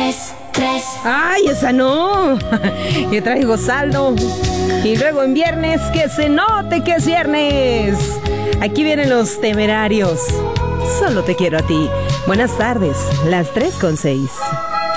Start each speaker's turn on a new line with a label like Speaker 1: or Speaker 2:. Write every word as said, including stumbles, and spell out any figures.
Speaker 1: tres, tres.
Speaker 2: Ay, esa no. Yo traigo saldo. Y luego en viernes, que se note que es viernes. Aquí vienen los Temerarios. Solo te quiero a ti. Buenas tardes, las tres con seis.